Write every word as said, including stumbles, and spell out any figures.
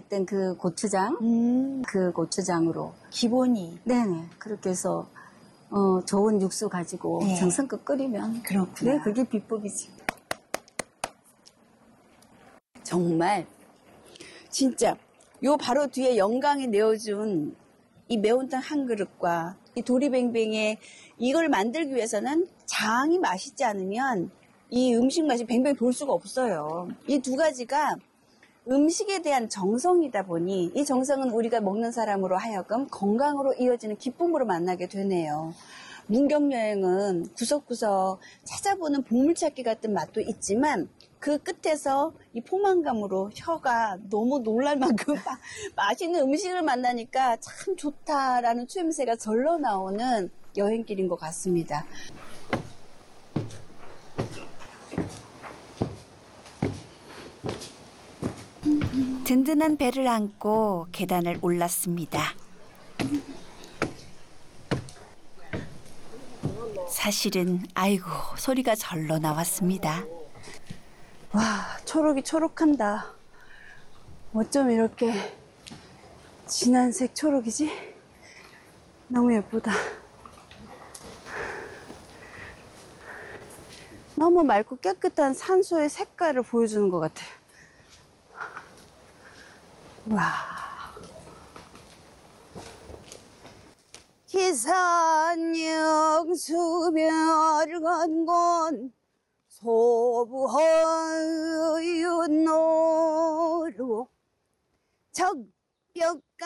땐 그 고추장, 음, 그 고추장으로. 기본이. 네네. 그렇게 해서, 어, 좋은 육수 가지고 네. 정성껏 끓이면. 그렇구나. 네, 그게 비법이지. 정말 진짜 요 바로 뒤에 영광이 내어준 이 매운탕 한 그릇과 이 도리뱅뱅의 이걸 만들기 위해서는 장이 맛있지 않으면 이 음식 맛이 뱅뱅 돌 수가 없어요. 이 두 가지가 음식에 대한 정성이다 보니 이 정성은 우리가 먹는 사람으로 하여금 건강으로 이어지는 기쁨으로 만나게 되네요. 문경여행은 구석구석 찾아보는 보물찾기 같은 맛도 있지만 그 끝에서 이 포만감으로 혀가 너무 놀랄 만큼 맛있는 음식을 만나니까 참 좋다라는 추임새가 절로 나오는 여행길인 것 같습니다. 든든한 배를 안고 계단을 올랐습니다. 사실은 아이고 소리가 절로 나왔습니다. 와, 초록이 초록한다. 어쩜 이렇게 진한색 초록이지? 너무 예쁘다. 너무 맑고 깨끗한 산소의 색깔을 보여주는 것 같아요. 와. 기산역 수별관곤 소부허윤노루 적벽